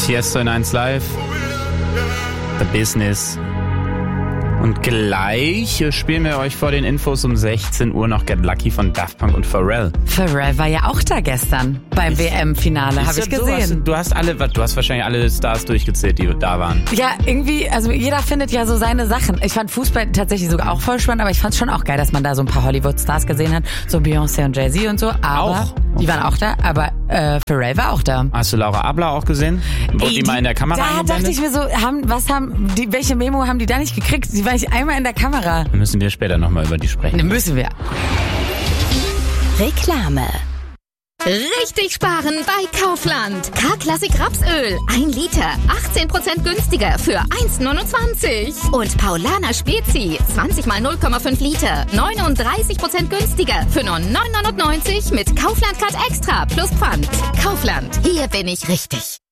Tiesto in 1 Live. The Business. Und gleich spielen wir euch vor den Infos um 16 Uhr noch Get Lucky von Daft Punk und Pharrell. Pharrell war ja auch da gestern beim WM-Finale, habe ich gesehen. Du hast wahrscheinlich alle Stars durchgezählt, die da waren. Ja, irgendwie, also jeder findet ja so seine Sachen. Ich fand Fußball tatsächlich sogar auch voll spannend, aber ich fand es schon auch geil, dass man da so ein paar Hollywood-Stars gesehen hat, so Beyoncé und Jay-Z und so. Aber auch? Die waren auch da, aber Pharrell war auch da. Hast du Laura Abler auch gesehen? Wurde die mal in der Kamera Da dachte ich mir so, welche Memo haben die da nicht gekriegt? Die war nicht einmal in der Kamera. Dann müssen wir später nochmal über die sprechen. Dann müssen wir. Reklame. Richtig sparen bei Kaufland. K-Klassik Rapsöl. 1 Liter. 18% günstiger für 1,29. Und Paulaner Spezi. 20 mal 0,5 Liter. 39% günstiger für nur 9,99 mit Kaufland Card Extra plus Pfand. Kaufland. Hier bin ich richtig.